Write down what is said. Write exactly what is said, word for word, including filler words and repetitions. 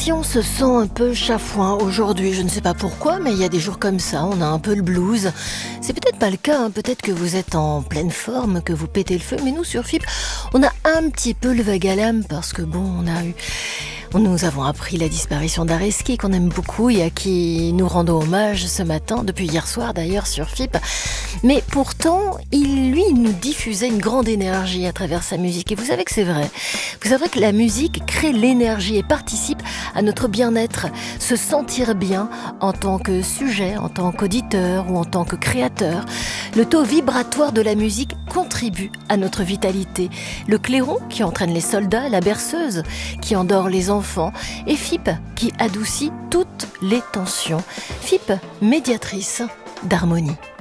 si on se sent un peu chafouin aujourd'hui, je ne sais pas pourquoi, mais il y a des jours comme ça, on a un peu le blues. C'est peut-être pas le cas, hein. Peut-être que vous êtes en pleine forme, que vous pétez le feu, mais nous sur F I P, on a un petit peu le vague à l'âme parce que bon, on a eu... Nous avons appris la disparition d'Areski, qu'on aime beaucoup et à qui nous rendons hommage ce matin, depuis hier soir d'ailleurs sur F I P. Mais pourtant, il, lui, il nous diffusait une grande énergie à travers sa musique. Et vous savez que c'est vrai. Vous savez que la musique crée l'énergie et participe à notre bien-être. Se sentir bien en tant que sujet, en tant qu'auditeur ou en tant que créateur. Le taux vibratoire de la musique contribue à notre vitalité. Le clairon qui entraîne les soldats, la berceuse qui endort les enfants, et F I P qui adoucit toutes les tensions. F I P, médiatrice d'harmonie.